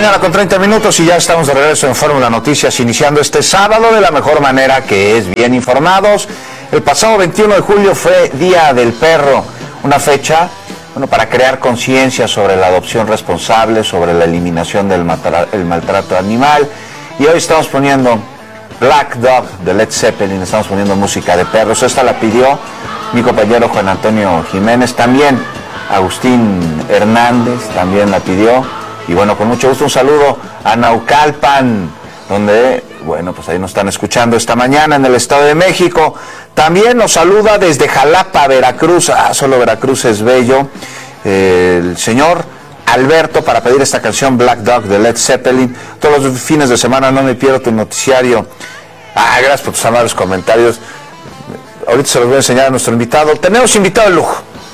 mañana con 30 minutos y ya estamos de regreso en Fórmula Noticias, iniciando este sábado de la mejor manera, que es bien informados. El pasado 21 de julio fue Día del Perro, una fecha, para crear conciencia sobre la adopción responsable, sobre la eliminación del maltrato animal. Y hoy estamos poniendo Black Dog de Led Zeppelin, estamos poniendo música de perros. Esta la pidió mi compañero Juan Antonio Jiménez, también Agustín Hernández también la pidió. Y bueno, con mucho gusto un saludo a Naucalpan, donde, pues ahí nos están escuchando esta mañana en el Estado de México. También nos saluda desde Jalapa, Veracruz. Solo Veracruz es bello. El señor Alberto, para pedir esta canción Black Dog de Led Zeppelin. Todos los fines de semana no me pierdo tu noticiario. Gracias por tus amables comentarios. Ahorita se los voy a enseñar a nuestro invitado. Tenemos invitado de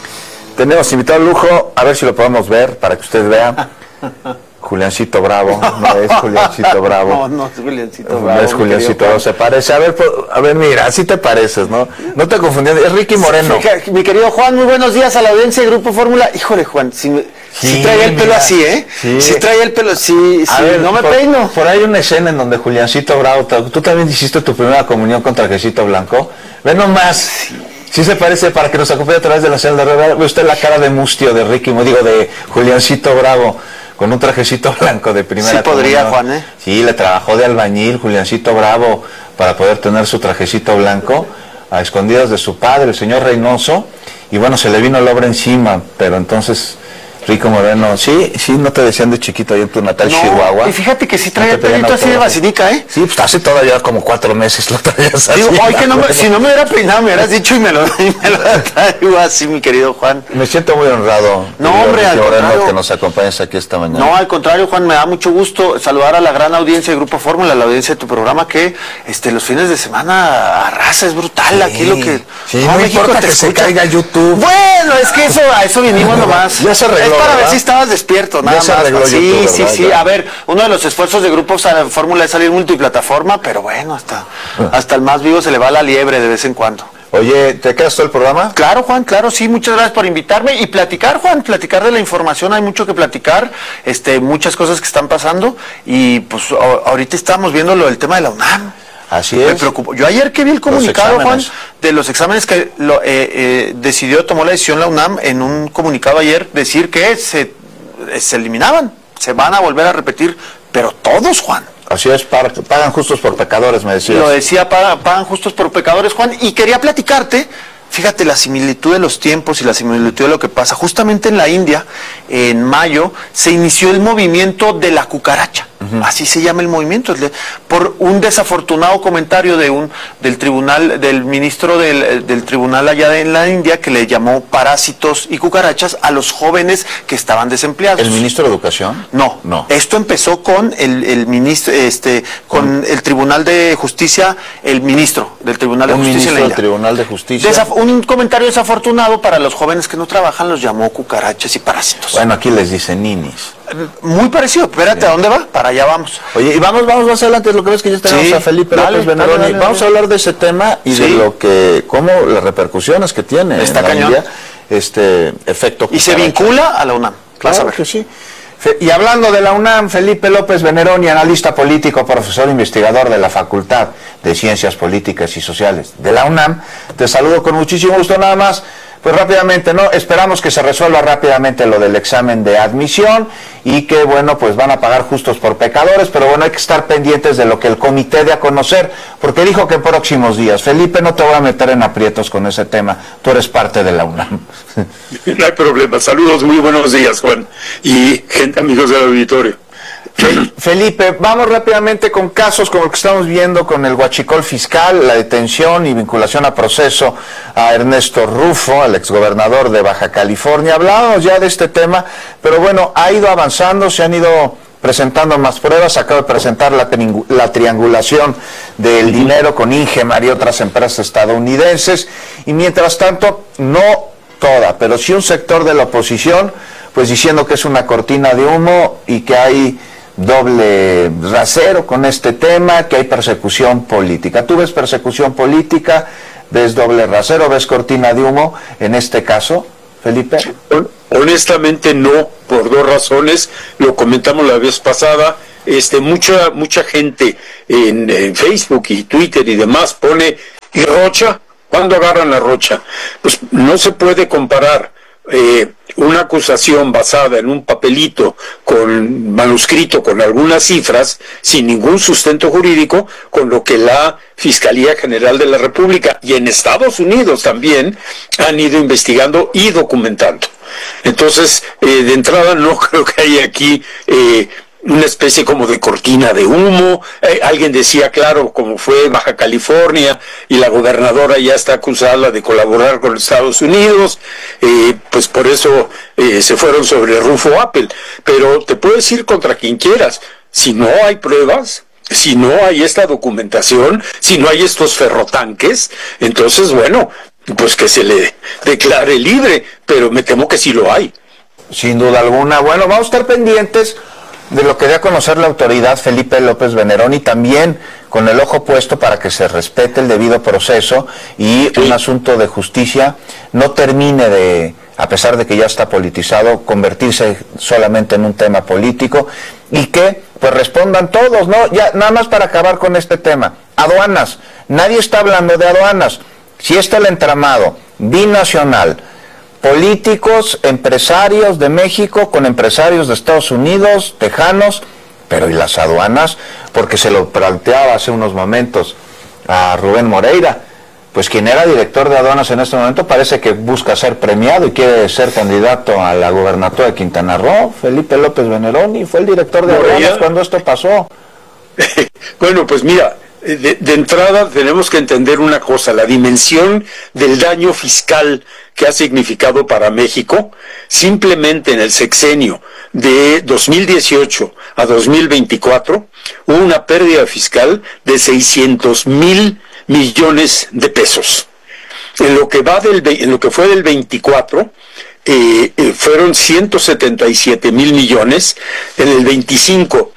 lujo. A ver si lo podemos ver para que usted vea. Juliancito Bravo, no es Juliancito Bravo. No es Juliancito Bravo. No es Juliancito Bravo, se parece. A ver, mira, así te pareces, ¿no? No te confundías, es Ricky Moreno. Sí, mi querido Juan, muy buenos días a la audiencia de Grupo Fórmula. Híjole, Juan, si traía el pelo así, ¿eh? Sí. Si traía el pelo, sí, no me peino. Por ahí hay una escena en donde Juliancito Bravo, tú también hiciste tu primera comunión con trajecito blanco. Ve nomás. Sí se parece, para que nos acompañe a través de la señal de red. Ve usted la cara de mustio de Ricky, de Juliancito Bravo, con un trajecito blanco de primera. Sí podría, comunión. Juan, ¿eh? Sí, le trabajó de albañil Juliancito Bravo para poder tener su trajecito blanco a escondidas de su padre, el señor Reynoso, y se le vino la obra encima, pero entonces Rico Moreno, sí, no te decían de chiquito ahí en tu natal Chihuahua. Y fíjate que sí traía el pelito así de vacinica, ¿eh? Sí, pues hace todavía como 4 meses lo traías así. Digo, si no me hubiera peinado, me hubieras dicho y me lo traigo así, mi querido Juan. Me siento muy honrado. No, hombre, al contrario, que nos acompañes aquí esta mañana. No, al contrario, Juan, me da mucho gusto saludar a la gran audiencia de Grupo Fórmula, la audiencia de tu programa, que los fines de semana arrasa, es brutal. Sí, aquí lo que... Sí, no importa que se caiga YouTube. Bueno, es que a eso vinimos nomás. Ya se arregló, es para ¿verdad? ver si estabas despierto, nada más. Sí, YouTube, sí. A ver, uno de los esfuerzos de Grupo Fórmula es salir multiplataforma, pero bueno, hasta el más vivo se le va la liebre de vez en cuando. Oye, ¿te quedas todo el programa? Claro, Juan, claro, sí, muchas gracias por invitarme y platicar, Juan, platicar de la información, hay mucho que platicar, muchas cosas que están pasando y pues ahorita estamos viendo el tema de la UNAM. Así es. Me preocupo. Yo ayer que vi el comunicado, Juan, de los exámenes que tomó la decisión la UNAM en un comunicado ayer, decir que se eliminaban, se van a volver a repetir, pero todos, Juan. Así es, pagan justos por pecadores, me decías. Lo decía, pagan justos por pecadores, Juan, y quería platicarte, fíjate, la similitud de los tiempos y la similitud de lo que pasa. Justamente en la India, en mayo, se inició el movimiento de la cucaracha. Así se llama el movimiento, por un desafortunado comentario del tribunal, del ministro del tribunal allá en la India, que le llamó parásitos y cucarachas a los jóvenes que estaban desempleados. ¿El ministro de Educación? No. Esto empezó con el ministro, con el Tribunal de Justicia, el ministro del Tribunal de Justicia en la India. Tribunal de Justicia. Un comentario desafortunado para los jóvenes que no trabajan, los llamó cucarachas y parásitos. Bueno, aquí les dicen ninis. Muy parecido, espérate, ¿a dónde va? Para allá vamos. Oye, y vamos más adelante, lo que ves que ya tenemos a Felipe López Veneroni. Vamos a hablar de ese tema y de cómo las repercusiones que tiene está en la cañón. India, efecto cucaracha. Y se vincula a la UNAM. Claro que sí. Y hablando de la UNAM, Felipe López Veneroni, analista político, profesor investigador de la Facultad de Ciencias Políticas y Sociales de la UNAM, te saludo con muchísimo gusto. Nada más, pues rápidamente, esperamos que se resuelva rápidamente lo del examen de admisión y que, pues van a pagar justos por pecadores, pero hay que estar pendientes de lo que el comité dé a conocer, porque dijo que en próximos días. Felipe, no te voy a meter en aprietos con ese tema, tú eres parte de la UNAM. No hay problema, saludos, muy buenos días, Juan, y amigos del auditorio. Felipe, vamos rápidamente con casos como el que estamos viendo con el huachicol fiscal, la detención y vinculación a proceso a Ernesto Rufo, al exgobernador de Baja California. Hablábamos ya de este tema, pero ha ido avanzando, se han ido presentando más pruebas. Acaba de presentar la triangulación del dinero con Ingemar y otras empresas estadounidenses, y mientras tanto, no toda, pero sí un sector de la oposición, pues diciendo que es una cortina de humo y que hay doble rasero con este tema, que hay persecución política. ¿Tú ves persecución política? ¿Ves doble rasero? ¿Ves cortina de humo en este caso? Felipe. Honestamente no, por dos razones, lo comentamos la vez pasada. Mucha gente en Facebook y Twitter y demás pone, ¿y Rocha? ¿Cuándo agarran la Rocha? Pues no se puede comparar una acusación basada en un papelito con manuscrito con algunas cifras sin ningún sustento jurídico con lo que la Fiscalía General de la República y en Estados Unidos también han ido investigando y documentando. Entonces, de entrada no creo que haya aquí una especie como de cortina de humo. Alguien decía, claro, como fue Baja California y la gobernadora ya está acusada de colaborar con Estados Unidos, pues por eso se fueron sobre Rufo Apple. Pero te puedes ir contra quien quieras. Si no hay pruebas, si no hay esta documentación, si no hay estos ferrotanques, entonces, bueno, pues que se le declare libre, pero me temo que sí lo hay. Sin duda alguna. Bueno, vamos a estar pendientes de lo que dé a conocer la autoridad Felipe López Veneroni, también con el ojo puesto para que se respete el debido proceso y un asunto de justicia no termine de, a pesar de que ya está politizado, convertirse solamente en un tema político y que pues respondan todos, ¿no? Ya nada más para acabar con este tema. Aduanas, nadie está hablando de aduanas. Si está el entramado binacional, políticos, empresarios de México con empresarios de Estados Unidos, tejanos, pero ¿y las aduanas? Porque se lo planteaba hace unos momentos a Rubén Moreira, pues quien era director de aduanas en este momento parece que busca ser premiado y quiere ser candidato a la gobernatura de Quintana Roo. Felipe López Veneroni fue el director de aduanas cuando esto pasó. Bueno, pues mira, de entrada tenemos que entender una cosa, la dimensión del daño fiscal que ha significado para México. Simplemente en el sexenio de 2018 a 2024 hubo una pérdida fiscal de 600,000 millones de pesos. En lo que fue del 24 fueron 177,000 millones, en el 25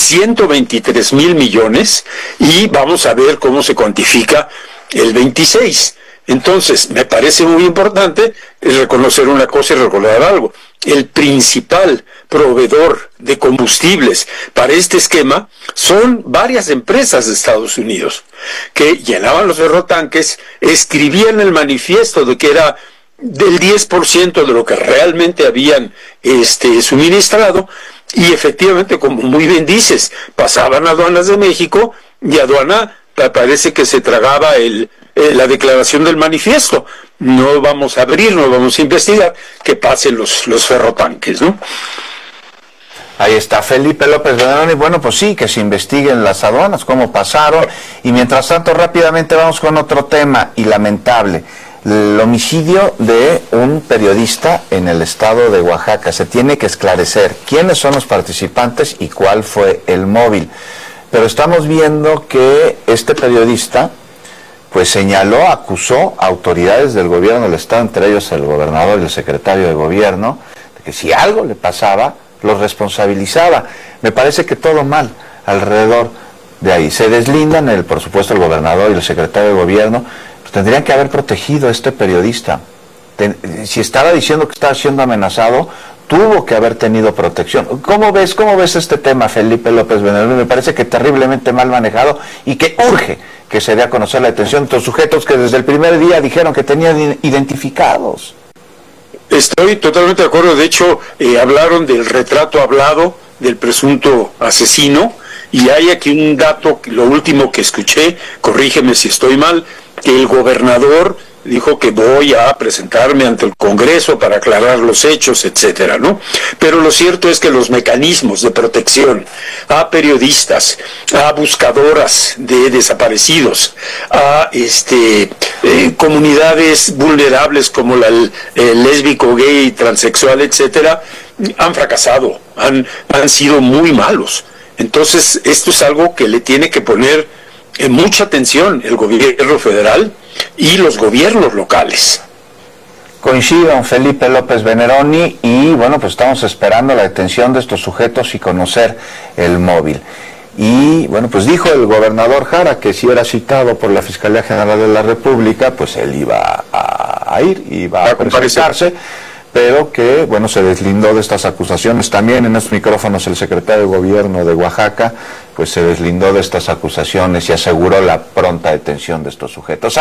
123,000 millones y vamos a ver cómo se cuantifica el 26. Entonces, me parece muy importante reconocer una cosa y recordar algo. El principal proveedor de combustibles para este esquema son varias empresas de Estados Unidos que llenaban los ferrotanques, escribían el manifiesto de que era del 10% de lo que realmente habían suministrado y efectivamente, como muy bien dices, pasaban a aduanas de México y aduana parece que se tragaba la declaración del manifiesto. No vamos a abrir, no vamos a investigar, que pasen los ferrotanques, ¿no? Ahí está Felipe López Veneroni. Bueno, pues sí, que se investiguen las aduanas, cómo pasaron. Y mientras tanto, rápidamente vamos con otro tema, y lamentable. El homicidio de un periodista en el estado de Oaxaca. Se tiene que esclarecer quiénes son los participantes y cuál fue el móvil. Pero estamos viendo que este periodista pues señaló, acusó a autoridades del gobierno del estado, entre ellos el gobernador y el secretario de gobierno, de que si algo le pasaba, los responsabilizaba. Me parece que todo mal alrededor de ahí. Se deslindan, por supuesto, el gobernador y el secretario de gobierno, pues tendrían que haber protegido a este periodista. Si estaba diciendo que estaba siendo amenazado, tuvo que haber tenido protección. ¿Cómo ves este tema, Felipe López Veneroni? Me parece que terriblemente mal manejado y que urge que se dé a conocer la detención de estos sujetos que desde el primer día dijeron que tenían identificados. Estoy totalmente de acuerdo. De hecho, hablaron del retrato hablado del presunto asesino y hay aquí un dato, lo último que escuché, corrígeme si estoy mal, que el gobernador dijo que voy a presentarme ante el Congreso para aclarar los hechos, etcétera, ¿no? Pero lo cierto es que los mecanismos de protección a periodistas, a buscadoras de desaparecidos, a comunidades vulnerables como el lésbico, gay, transexual, etcétera, han fracasado, han sido muy malos. Entonces, esto es algo que le tiene que poner mucha atención el gobierno federal y los gobiernos locales. Coincido, Felipe López Veneroni, y bueno, pues estamos esperando la detención de estos sujetos y conocer el móvil. Y bueno, pues dijo el gobernador Jara que si era citado por la Fiscalía General de la República, pues él iba a ir, iba a presentarse, pero que, bueno, se deslindó de estas acusaciones. También en estos micrófonos el secretario de Gobierno de Oaxaca, pues se deslindó de estas acusaciones y aseguró la pronta detención de estos sujetos.